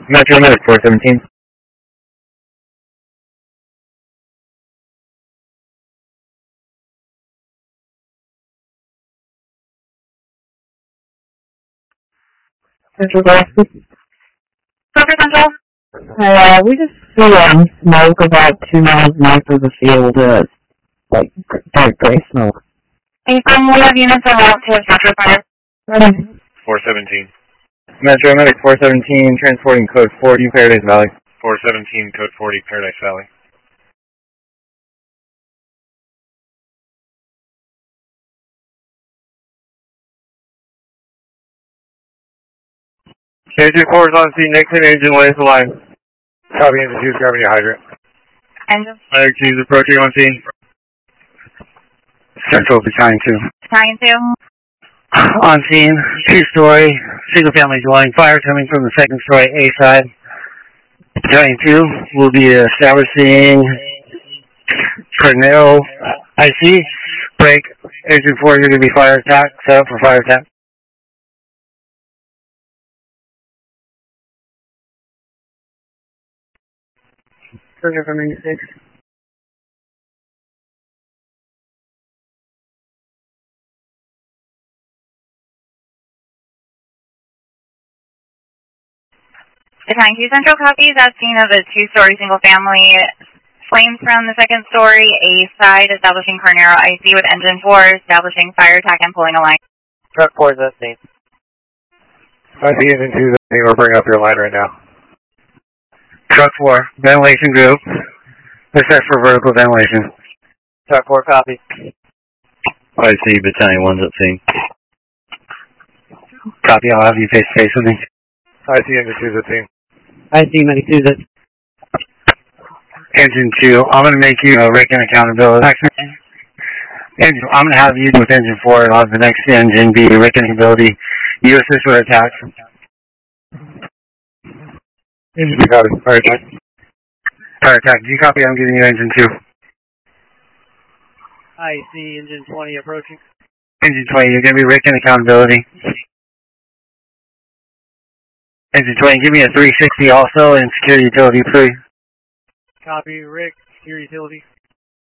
Metro Medic 417. Central Glasgow. Central. We just see smoke about 2 miles north of the field, like dark gray smoke. Anything, we have units on route to Central Fire. 417. Metro Medic 417, transporting code 40 Paradise Valley. 417, code 40 Paradise Valley. Engine 4 is on scene, Nixon, engine lays the line. Copy, engine 2 is grabbing your hydrant. Engine. Medic 2 is approaching on scene. Central Battalion 2. Battalion 2. On scene, 2-story, single-family dwelling, fire coming from the second story A side. Battalion 2 will be establishing Cornell IC. Break. Engine 4 is going to be fire attack. Set up for fire attack. Trigger from 96. Battalion 2 Central copies as seen of a 2-story single family. Flames from the second story A side, establishing Carnero IC with engine 4, establishing fire attack and pulling a line. Truck 4 is at scene. I see engine 2 is at scene. We're bringing up your line right now. Truck 4, ventilation group. Assess for vertical ventilation. Truck 4 copy. I see Battalion 1's at scene. Copy, I'll have you face-to-face with me. I see engine 2 is at scene. I see Medic 2 is Engine 2, I'm going to make you a Rick and accountability. Engine, I'm going to have you with engine 4 and I'll have the next engine be Rick and accountability. You assist with attacks. Engine 2 copy. Fire attack. Fire attack. Do you copy? I'm giving you engine 2. I see engine 20 approaching. Engine 20, you're going to be Rick and accountability. Engine 20, give me a 360 also and security utility, please. Copy, Rick, security utility.